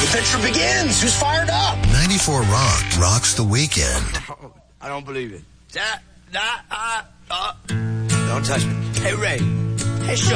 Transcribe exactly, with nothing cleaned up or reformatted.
The adventure begins. Who's fired up? ninety-four Rock rocks the weekend. I don't believe it. Da, da, uh, uh. Don't touch me. Hey, Ray. Hey, Sean.